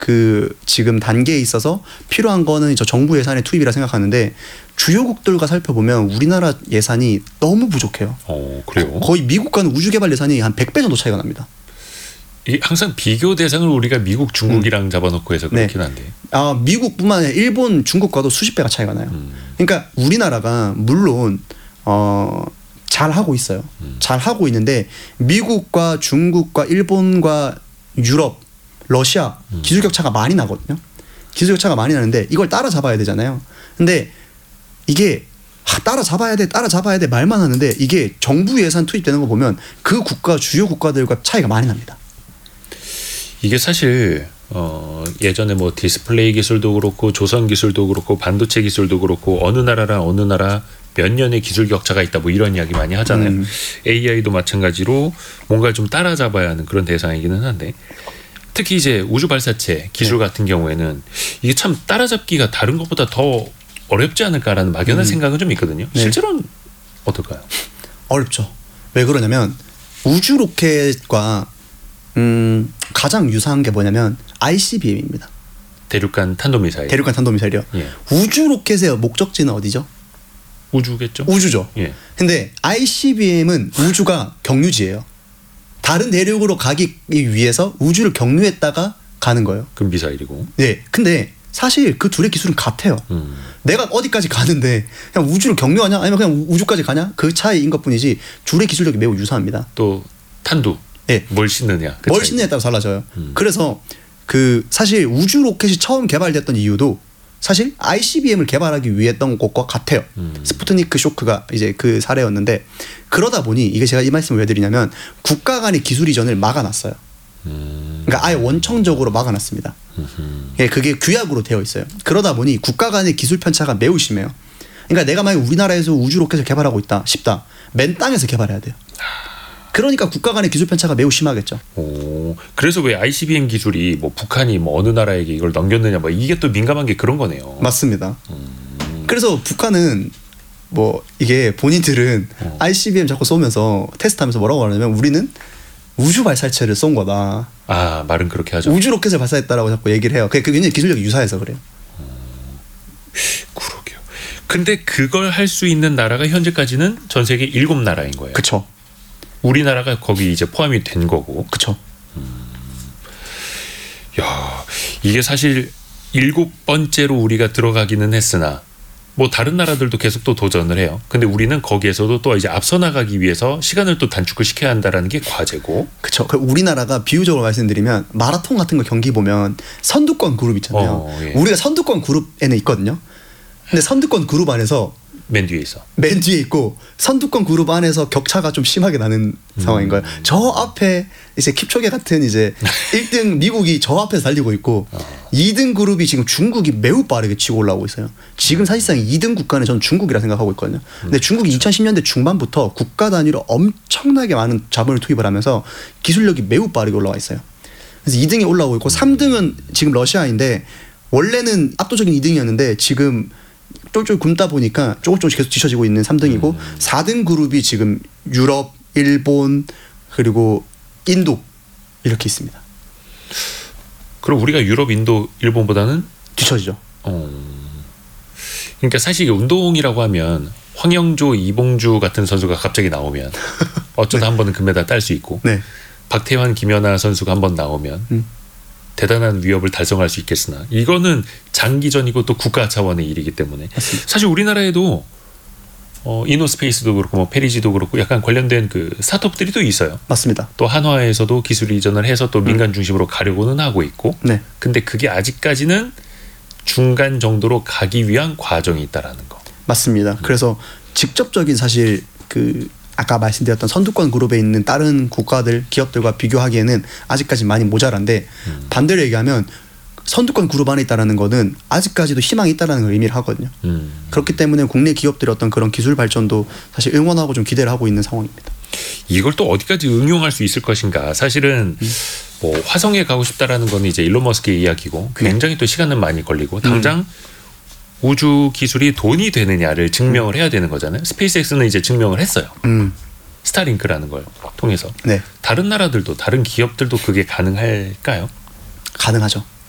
그 지금 단계에 있어서 필요한 거는 저 정부 예산의 투입이라 생각하는데 주요국들과 살펴보면 우리나라 예산이 너무 부족해요. 그래요? 거의 미국과는 우주개발 예산이 한 100배 정도 차이가 납니다. 이게 항상 비교 대상을 우리가 미국, 중국이랑 잡아놓고 해서 그렇긴 한데. 미국뿐만 아니라 일본, 중국과도 수십 배가 차이가 나요. 그러니까 우리나라가 물론 잘 하고 있어요. 잘 하고 있는데 미국과 중국과 일본과 유럽, 러시아 기술 격차가 많이 나거든요. 기술 격차가 많이 나는데 이걸 따라잡아야 되잖아요. 근데 이게 따라잡아야 돼 말만 하는데 이게 정부 예산 투입되는 거 보면 그 국가 주요 국가들과 차이가 많이 납니다. 이게 사실 예전에 뭐 디스플레이 기술도 그렇고 조선 기술도 그렇고 반도체 기술도 그렇고 어느 나라랑 어느 나라 몇 년의 기술 격차가 있다 뭐 이런 이야기 많이 하잖아요. AI도 마찬가지로 뭔가 좀 따라잡아야 하는 그런 대상이기는 한데 특히 이제 우주 발사체 기술 같은 경우에는 이게 참 따라잡기가 다른 것보다 더 어렵지 않을까라는 막연한 생각은 좀 있거든요. 실제로는 어떨까요? 어렵죠. 왜 그러냐면 우주 로켓과 가장 유사한 게 뭐냐면 ICBM입니다. 대륙간 탄도미사일. 대륙간 탄도미사일이요. 예. 우주 로켓의 목적지는 어디죠? 우주겠죠. 우주죠. 예. 근데 ICBM은 우주가 경유지예요. 다른 대륙으로 가기 위해서 우주를 경유했다가 가는 거예요. 그럼 미사일이고. 네. 근데 사실 그 둘의 기술은 같아요. 내가 어디까지 가는데 그냥 우주를 경유하냐 아니면 그냥 우주까지 가냐 그 차이인 것뿐이지 둘의 기술력이 매우 유사합니다. 또 탄두. 네. 뭘 싣느냐. 그 뭘 싣느냐에 따라 달라져요. 그래서 그 사실 우주 로켓이 처음 개발됐던 이유도 사실 ICBM을 개발하기 위해 했던 것과 같아요. 스푸트니크 쇼크가 이제 그 사례였는데 그러다 보니 이게 제가 이 말씀을 왜 드리냐면 국가 간의 기술 이전을 막아놨어요. 그러니까 아예 원청적으로 막아놨습니다. 그게 규약으로 되어 있어요. 그러다 보니 국가 간의 기술 편차가 매우 심해요. 그러니까 내가 만약 우리나라에서 우주 로켓을 개발하고 있다 싶다. 맨 땅에서 개발해야 돼요. 그러니까 국가 간의 기술 편차가 매우 심하겠죠. 그래서 왜 ICBM 기술이 뭐 북한이 뭐 어느 나라에게 이걸 넘겼느냐 뭐 이게 또 민감한 게 그런 거네요. 맞습니다. 그래서 북한은 뭐 이게 본인들은 ICBM 자꾸 쏘면서 테스트하면서 뭐라고 하냐면 우리는 우주 발사체를 쏜 거다. 말은 그렇게 하죠. 우주 로켓을 발사했다라고 자꾸 얘기를 해요. 그게 굉장히 기술력이 유사해서 그래요. 그러게요. 근데 그걸 할 수 있는 나라가 현재까지는 전 세계 7나라인 거예요. 그렇죠. 우리나라가 거기 이제 포함이 된 거고. 그렇죠. 야, 이게 사실 7번째로 우리가 들어가기는 했으나 뭐 다른 나라들도 계속 또 도전을 해요. 근데 우리는 거기에서도 또 이제 앞서 나가기 위해서 시간을 또 단축을 시켜야 한다라는 게 과제고. 그렇죠. 우리나라가 비유적으로 말씀드리면 마라톤 같은 거 경기 보면 선두권 그룹 있잖아요. 예. 우리가 선두권 그룹에는 있거든요. 근데 선두권 그룹 안에서 맨 뒤에 있어. 맨 뒤에 있고 선두권 그룹 안에서 격차가 좀 심하게 나는 상황인 거예요. 저 앞에 이제 킵초게 같은 이제 1등 미국이 저 앞에서 달리고 있고 2등 그룹이 지금 중국이 매우 빠르게 치고 올라오고 있어요. 지금 사실상 2등 국가는 저는 중국이라 생각하고 있거든요. 근데 중국이 2010년대 중반부터 국가 단위로 엄청나게 많은 자본을 투입을 하면서 기술력이 매우 빠르게 올라와 있어요. 그래서 2등이 올라오고 있고 3등은 지금 러시아인데 원래는 압도적인 2등이었는데 지금 쫄쫄 굶다 보니까 조금씩 계속 뒤처지고 있는 3등이고 4등 그룹이 지금 유럽, 일본 그리고 인도 이렇게 있습니다. 그럼 우리가 유럽, 인도, 일본보다는 뒤처지죠. 그러니까 사실 이게 운동이라고 하면 황영조, 이봉주 같은 선수가 갑자기 나오면 어쩌다 한 번은 금메달 딸 수 있고 박태환, 김연아 선수가 한 번 나오면 대단한 위협을 달성할 수 있겠으나 이거는 장기전이고 또 국가 차원의 일이기 때문에 맞습니다. 사실 우리나라에도 이노스페이스도 그렇고 뭐 페리지도 그렇고 약간 관련된 그 스타트업들이 또 있어요. 맞습니다. 또 한화에서도 기술 이전을 해서 또 민간 중심으로 가려고는 하고 있고 근데 그게 아직까지는 중간 정도로 가기 위한 과정이 있다라는 거. 맞습니다. 그래서 직접적인 사실 그 아까 말씀드렸던 선두권 그룹에 있는 다른 국가들, 기업들과 비교하기에는 아직까지 많이 모자란데 반대로 얘기하면 선두권 그룹 안에 있다는 거는 아직까지도 희망이 있다는 걸 의미를 하거든요. 그렇기 때문에 국내 기업들의 어떤 그런 기술 발전도 사실 응원하고 좀 기대를 하고 있는 상황입니다. 이걸 또 어디까지 응용할 수 있을 것인가. 사실은 뭐 화성에 가고 싶다라는 건 이제 일론 머스크의 이야기고 굉장히 또 시간은 많이 걸리고 당장 우주 기술이 돈이 되느냐를 증명을 해야 되는 거잖아요. 스페이스X는 이제 증명을 했어요. 스타링크라는 걸 통해서. 다른 나라들도 다른 기업들도 그게 가능할까요? 가능하죠.